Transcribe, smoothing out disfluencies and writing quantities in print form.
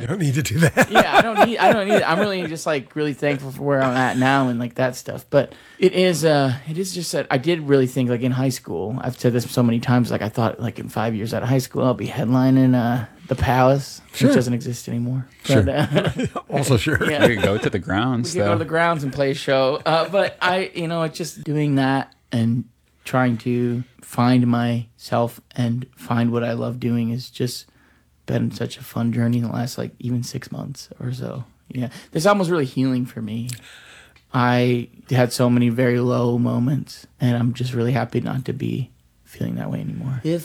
don't need to do that. Yeah, I don't need it. I'm really just like really thankful for where I'm at now and like that stuff. But it is just that I did really think like in high school, I've said this so many times, like I thought like in 5 years out of high school, I'll be headlining the Palace, Sure. which doesn't exist anymore. Sure. But, Also, sure. yeah. We could go to the grounds, We could go to though. the grounds and play a show. But it's just doing that and trying to find myself and find what I love doing is just been such a fun journey in the last like even 6 months or so. Yeah, this album was really healing for me. I had so many very low moments, and I'm just really happy not to be feeling that way anymore. If